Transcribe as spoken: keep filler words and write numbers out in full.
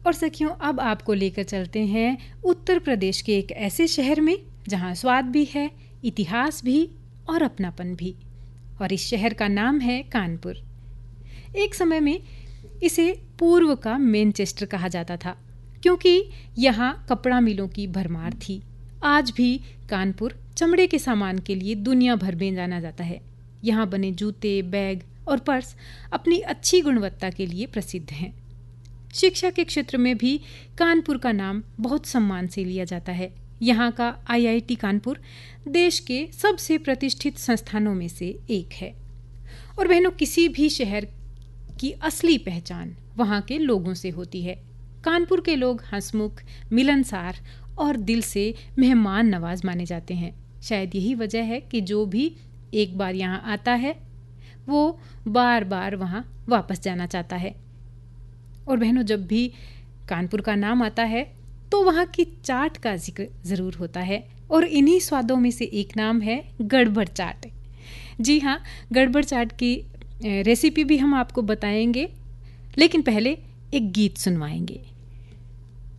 और सखियों, अब आपको लेकर चलते हैं उत्तर प्रदेश के एक ऐसे शहर में जहाँ स्वाद भी है, इतिहास भी और अपनापन भी। और इस शहर का नाम है कानपुर। एक समय में इसे पूर्व का मैनचेस्टर कहा जाता था, क्योंकि यहाँ कपड़ा मिलों की भरमार थी। आज भी कानपुर चमड़े के सामान के लिए दुनिया भर में जाना जाता है। यहाँ बने जूते, बैग और पर्स अपनी अच्छी गुणवत्ता के लिए प्रसिद्ध हैं। शिक्षा के क्षेत्र में भी कानपुर का नाम बहुत सम्मान से लिया जाता है। यहाँ का आई आई टी कानपुर देश के सबसे प्रतिष्ठित संस्थानों में से एक है। और बहनों, किसी भी शहर की असली पहचान वहाँ के लोगों से होती है। कानपुर के लोग हंसमुख, मिलनसार और दिल से मेहमान नवाज माने जाते हैं। शायद यही वजह है कि जो भी एक बार यहाँ आता है वो बार बार वहाँ वापस जाना चाहता है। और बहनों, जब भी कानपुर का नाम आता है तो वहाँ की चाट का जिक्र ज़रूर होता है। और इन्हीं स्वादों में से एक नाम है गड़बड़ चाट। जी हाँ, गड़बड़ चाट की रेसिपी भी हम आपको बताएंगे, लेकिन पहले एक गीत सुनवाएंगे।